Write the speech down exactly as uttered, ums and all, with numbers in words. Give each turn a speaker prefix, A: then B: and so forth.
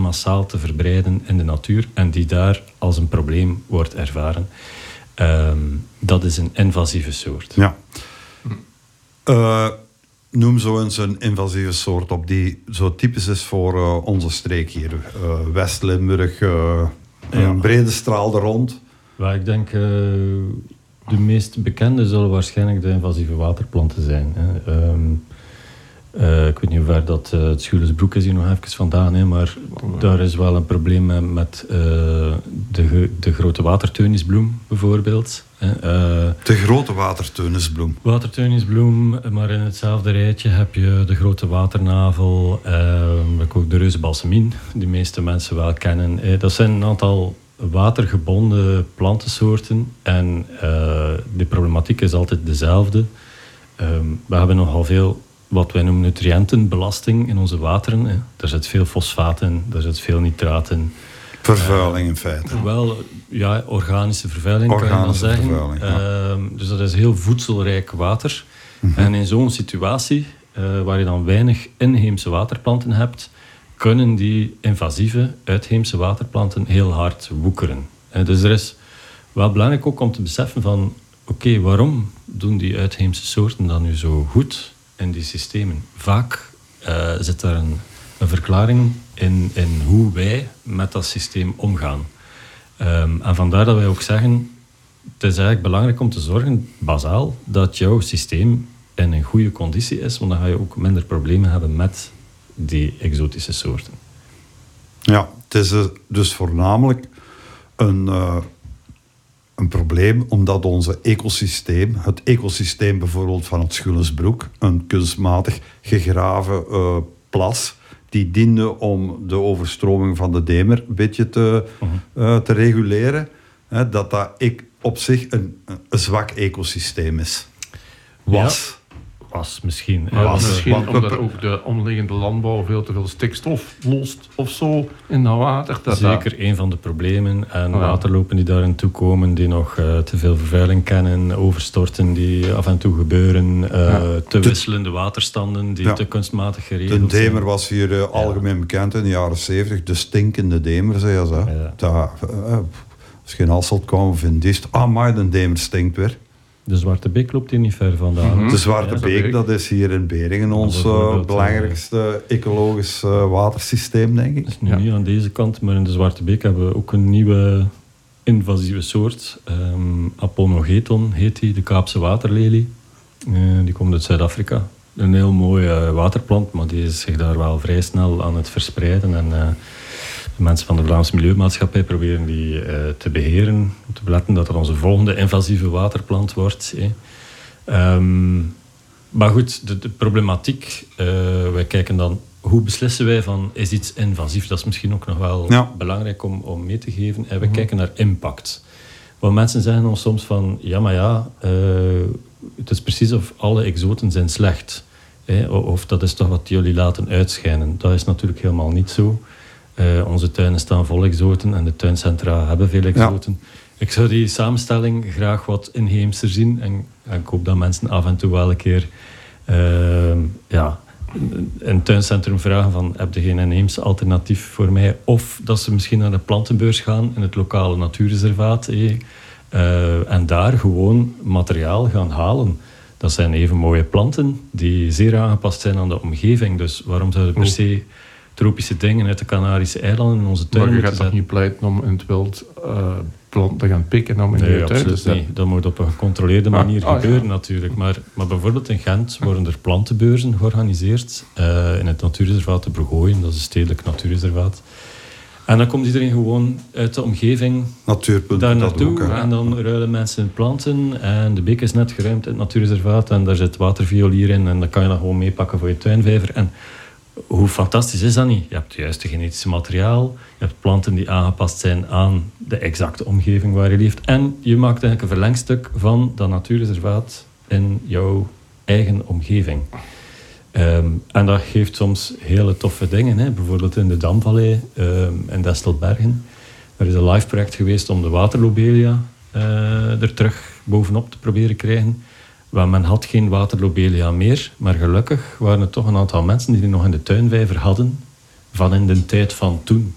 A: massaal te verbreiden in de natuur en die daar als een probleem wordt ervaren. Um, dat is een invasieve soort.
B: Ja. Uh, noem zo eens een invasieve soort op die zo typisch is voor uh, onze streek hier. Uh, West-Limburg, uh, ja. Een brede straal er rond.
A: Waar ik denk, uh, de meest bekende zullen waarschijnlijk de invasieve waterplanten zijn. Hè. Um, Uh, ik weet niet hoe ver dat uh, het Schulesbroek is hier nog even vandaan, hè, maar oh, daar is wel een probleem met, met uh, de, de grote waterteunisbloem bijvoorbeeld. Hè. Uh,
B: de grote waterteunisbloem.
A: Waterteunisbloem, maar in hetzelfde rijtje heb je de grote waternavel, uh, ook de reuzenbalsemien, die de meeste mensen wel kennen. Uh, dat zijn een aantal watergebonden plantensoorten en uh, de problematiek is altijd dezelfde. Um, we hebben nogal veel wat wij noemen nutriëntenbelasting in onze wateren. Hè. Daar zit veel fosfaat in, daar zit veel nitraat in.
B: Vervuiling in feite.
A: Wel, ja, organische vervuiling organische kan je dan zeggen. Ja. Uh, dus dat is heel voedselrijk water. Mm-hmm. En in zo'n situatie, uh, waar je dan weinig inheemse waterplanten hebt, kunnen die invasieve uitheemse waterplanten heel hard woekeren. Uh, dus er is wel belangrijk ook om te beseffen van, oké, okay, waarom doen die uitheemse soorten dan nu zo goed in die systemen? Vaak uh, zit daar een, een verklaring in, in hoe wij met dat systeem omgaan. Um, en vandaar dat wij ook zeggen, het is eigenlijk belangrijk om te zorgen, bazaal, dat jouw systeem in een goede conditie is, want dan ga je ook minder problemen hebben met die exotische soorten.
B: Ja, het is dus voornamelijk een... Uh... een probleem, omdat onze ecosysteem, het ecosysteem bijvoorbeeld van het Schulesbroek, een kunstmatig gegraven uh, plas, die diende om de overstroming van de Demer een beetje te, uh, te reguleren, hè, dat dat ik, op zich een, een zwak ecosysteem is. Was.
A: Ja. Was misschien.
C: Maar
A: was,
C: misschien want, omdat ook de omliggende landbouw veel te veel stikstof lost of zo in dat water. Dat
A: zeker dat... een van de problemen. En oh ja. waterlopen die daarin toekomen, die nog uh, te veel vervuiling kennen, overstorten die af en toe gebeuren, uh, ja. te wisselende waterstanden die ja. te kunstmatig geregeld zijn.
B: De Demer was hier uh, algemeen ja. bekend in de jaren zeventig. De stinkende Demer, zei ze. Ja. Dat, uh, als geen Hasselt kwam of in Dist, ah, maar de Demer stinkt weer.
A: De Zwarte Beek loopt hier niet ver vandaan.
B: Mm-hmm. De Zwarte ja, Beek, dat is hier in Beringen ons uh, belangrijkste ecologisch uh, watersysteem, denk ik.
A: Dus nu ja. niet aan deze kant, maar in de Zwarte Beek hebben we ook een nieuwe invasieve soort. Um, Aponogeton heet die, de Kaapse waterlelie. Uh, die komt uit Zuid-Afrika. Een heel mooie uh, waterplant, maar die is zich daar wel vrij snel aan het verspreiden. En, uh, de mensen van de Vlaamse Milieumaatschappij proberen die uh, te beheren, om te beletten dat er onze volgende invasieve waterplant wordt. Eh. Um, maar goed, de, de problematiek, uh, wij kijken dan, hoe beslissen wij van, is iets invasief? Dat is misschien ook nog wel ja. belangrijk om, om mee te geven. En we mm-hmm. kijken naar impact. Want mensen zeggen ons soms van, ja maar ja, uh, het is precies of alle exoten zijn slecht. Eh, of dat is toch wat jullie laten uitschijnen. Dat is natuurlijk helemaal niet zo. Uh, onze tuinen staan vol exoten en de tuincentra hebben veel exoten. Ja. Ik zou die samenstelling graag wat inheemser zien. En, en ik hoop dat mensen af en toe wel een keer uh, ja, in een tuincentrum vragen van, heb je geen inheemse alternatief voor mij? Of dat ze misschien naar de plantenbeurs gaan in het lokale natuurreservaat. Eh, uh, en daar gewoon materiaal gaan halen. Dat zijn even mooie planten die zeer aangepast zijn aan de omgeving. Dus waarom zouden per se tropische dingen uit de Canarische eilanden in onze tuin moeten zetten?
C: Maar je gaat toch niet pleiten om in het wild uh, planten te gaan pikken om in
A: nee,
C: je tuin te zetten?
A: Niet. Dat moet op een gecontroleerde manier ah, gebeuren ah, ja. natuurlijk. Maar, maar bijvoorbeeld in Gent worden er plantenbeurzen georganiseerd uh, in het natuurreservaat de Brugooien, dat is een stedelijk natuurreservaat. En dan komt iedereen gewoon uit de omgeving daar naartoe. En dan ruilen mensen planten. En de beek is net geruimd in het natuurreservaat. En daar zit waterviolier in. En dan kan je dat gewoon meepakken voor je tuinvijver. En hoe fantastisch is dat niet? Je hebt het juiste genetische materiaal. Je hebt planten die aangepast zijn aan de exacte omgeving waar je leeft. En je maakt eigenlijk een verlengstuk van dat natuurreservaat in jouw eigen omgeving. Um, en dat geeft soms hele toffe dingen. Hè. Bijvoorbeeld in de Damvallei, um, in Destelbergen. Er is een live project geweest om de waterlobelia uh, er terug bovenop te proberen krijgen. Want men had geen waterlobelia meer, maar gelukkig waren er toch een aantal mensen die die nog in de tuinvijver hadden van in de tijd van toen.